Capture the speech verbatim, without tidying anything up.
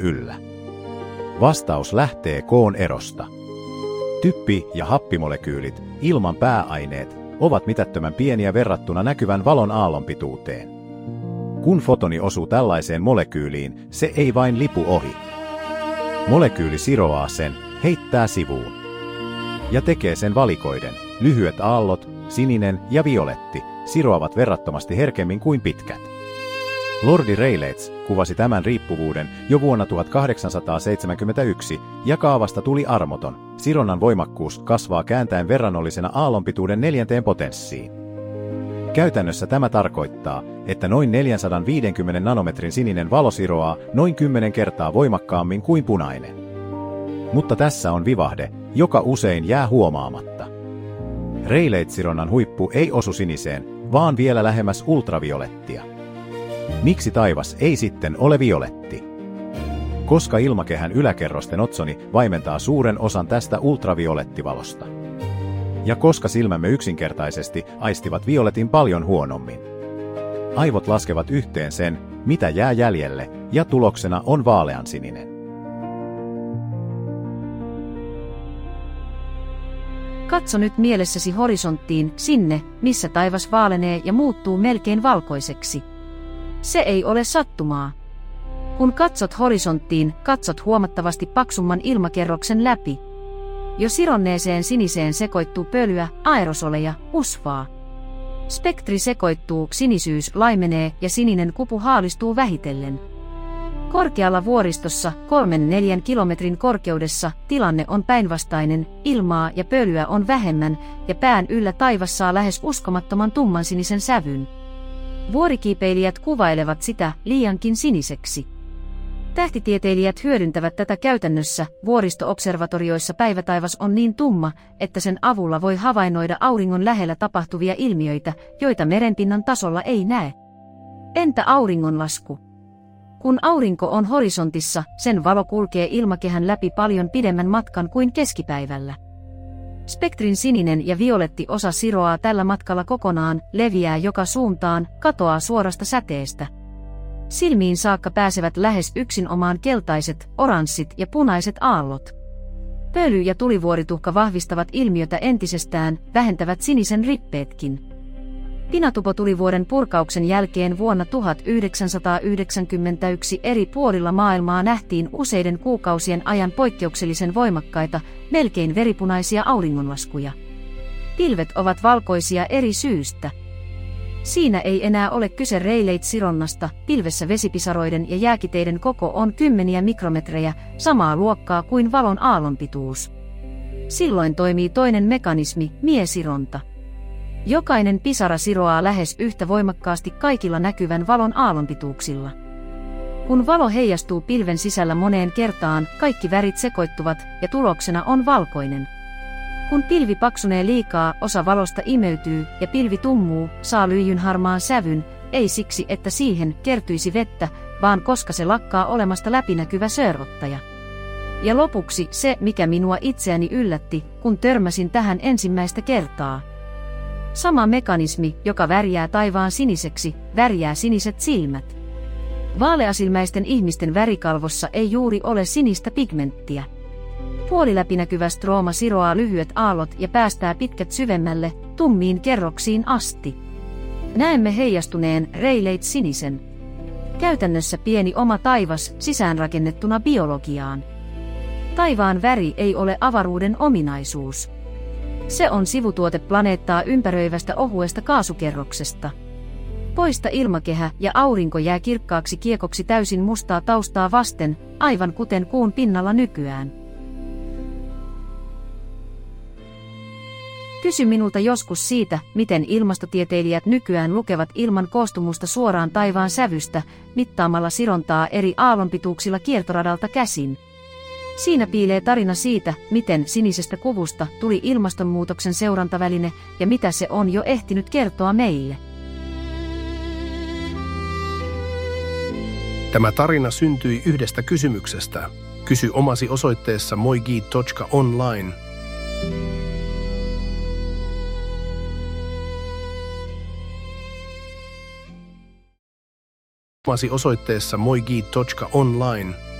yllä? Vastaus lähtee koon erosta. Typpi- ja happimolekyylit, ilman pääaineet, ovat mitättömän pieniä verrattuna näkyvän valon aallonpituuteen. Kun fotoni osuu tällaiseen molekyyliin, se ei vain lipu ohi. Molekyyli siroaa sen, heittää sivuun. Ja tekee sen valikoiden. Lyhyet aallot, sininen ja violetti, siroavat verrattomasti herkemmin kuin pitkät. Lordi Rayleigh kuvasi tämän riippuvuuden jo vuonna tuhatkahdeksansataaseitsemänkymmentäyksi, ja kaavasta tuli armoton. Sironnan voimakkuus kasvaa kääntäen verrannollisena aallonpituuden neljänteen potenssiin. Käytännössä tämä tarkoittaa, että noin neljäsataaviisikymmentä nanometrin sininen valo siroaa noin kymmenen kertaa voimakkaammin kuin punainen. Mutta tässä on vivahde, joka usein jää huomaamatta. Rayleigh-sironnan huippu ei osu siniseen, vaan vielä lähemmäs ultraviolettia. Miksi taivas ei sitten ole violetti? Koska ilmakehän yläkerrosten otsoni vaimentaa suuren osan tästä ultraviolettivalosta. Ja koska silmämme yksinkertaisesti aistivat violetin paljon huonommin. Aivot laskevat yhteen sen, mitä jää jäljelle, ja tuloksena on vaaleansininen. Katso nyt mielessäsi horisonttiin, sinne, missä taivas vaalenee ja muuttuu melkein valkoiseksi. Se ei ole sattumaa. Kun katsot horisonttiin, katsot huomattavasti paksumman ilmakerroksen läpi. Jo sironneeseen siniseen sekoittuu pölyä, aerosoleja, usvaa. Spektri sekoittuu, sinisyys laimenee ja sininen kupu haalistuu vähitellen. Korkealla vuoristossa, kolmen neljän kilometrin korkeudessa, tilanne on päinvastainen, ilmaa ja pölyä on vähemmän, ja pään yllä taivas saa lähes uskomattoman tummansinisen sävyn. Vuorikiipeilijät kuvailevat sitä liiankin siniseksi. Tähtitieteilijät hyödyntävät tätä käytännössä. Vuoristo-observatorioissa päivätaivas on niin tumma, että sen avulla voi havainnoida auringon lähellä tapahtuvia ilmiöitä, joita merenpinnan tasolla ei näe. Entä auringonlasku? Kun aurinko on horisontissa, sen valo kulkee ilmakehän läpi paljon pidemmän matkan kuin keskipäivällä. Spektrin sininen ja violetti osa siroaa tällä matkalla kokonaan, leviää joka suuntaan, katoaa suorasta säteestä. Silmiin saakka pääsevät lähes yksinomaan keltaiset, oranssit ja punaiset aallot. Pöly ja tulivuorituhka vahvistavat ilmiötä entisestään, vähentävät sinisen rippeetkin. Pinatupotulivuoren purkauksen jälkeen vuonna tuhatyhdeksänsataayhdeksänkymmentäyksi eri puolilla maailmaa nähtiin useiden kuukausien ajan poikkeuksellisen voimakkaita, melkein veripunaisia auringonlaskuja. Pilvet ovat valkoisia eri syystä. Siinä ei enää ole kyse Rayleigh-sironnasta, pilvessä vesipisaroiden ja jääkiteiden koko on kymmeniä mikrometrejä, samaa luokkaa kuin valon aallonpituus. Silloin toimii toinen mekanismi, miesironta. Jokainen pisara siroaa lähes yhtä voimakkaasti kaikilla näkyvän valon aallonpituuksilla. Kun valo heijastuu pilven sisällä moneen kertaan, kaikki värit sekoittuvat ja tuloksena on valkoinen. Kun pilvi paksunee liikaa, osa valosta imeytyy ja pilvi tummuu, saa lyijynharmaan sävyn, ei siksi, että siihen kertyisi vettä, vaan koska se lakkaa olemasta läpinäkyvä sörrottaja. Ja lopuksi se, mikä minua itseäni yllätti, kun törmäsin tähän ensimmäistä kertaa. Sama mekanismi, joka värjää taivaan siniseksi, värjää siniset silmät. Vaaleasilmäisten ihmisten värikalvossa ei juuri ole sinistä pigmenttiä. Puoliläpinäkyvä strooma siroaa lyhyet aallot ja päästää pitkät syvemmälle, tummiin kerroksiin asti. Näemme heijastuneen Rayleigh-sinisen. Käytännössä pieni oma taivas sisäänrakennettuna biologiaan. Taivaan väri ei ole avaruuden ominaisuus. Se on sivutuote planeettaa ympäröivästä ohuesta kaasukerroksesta. Poista ilmakehä ja aurinko jää kirkkaaksi kiekoksi täysin mustaa taustaa vasten, aivan kuten kuun pinnalla nykyään. Kysy minulta joskus siitä, miten ilmastotieteilijät nykyään lukevat ilman koostumusta suoraan taivaan sävystä, mittaamalla sirontaa eri aallonpituuksilla kiertoradalta käsin. Siinä piilee tarina siitä, miten sinisestä kuvusta tuli ilmastonmuutoksen seurantaväline ja mitä se on jo ehtinyt kertoa meille. Tämä tarina syntyi yhdestä kysymyksestä. Kysy omasi osoitteessa moigi piste online. Omasi osoitteessa moigi piste online.